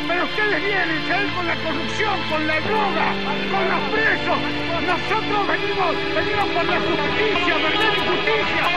Pero ustedes vienen, se ven con la corrupción, con la droga, con los presos. Nosotros venimos por la justicia, verdad y justicia.